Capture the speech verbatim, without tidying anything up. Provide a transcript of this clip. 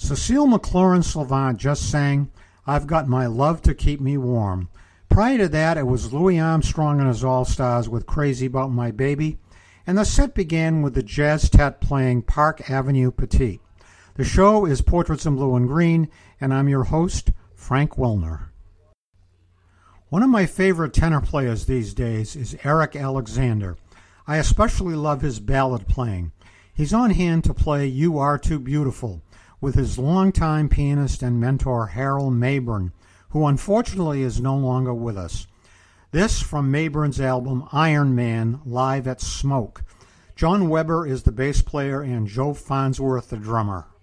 Cecile McLaurin-Salvant just sang I've Got My Love to Keep Me Warm. Prior to that, it was Louis Armstrong and his All-Stars with Crazy About My Baby, and the set began with the Jazztet playing Park Avenue Petite. The show is Portraits in Blue and Green, and I'm your host, Frank Wilner. One of my favorite tenor players these days is Eric Alexander. I especially love his ballad playing. He's on hand to play You Are Too Beautiful with his longtime pianist and mentor Harold Mabern, who unfortunately is no longer with us. This from Mayburn's album Iron Man, Live at Smoke. John Weber is the bass player and Joe Farnsworth the drummer.